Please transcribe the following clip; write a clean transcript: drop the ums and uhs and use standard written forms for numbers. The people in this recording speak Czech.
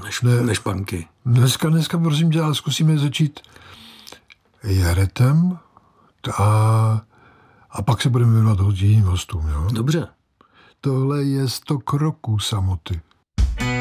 než punky. Dneska prosím tě, ale zkusíme začít Jaretem a pak se budeme věnovat jiným hostům. Jo? Dobře. Tohle je 100 kroků samoty.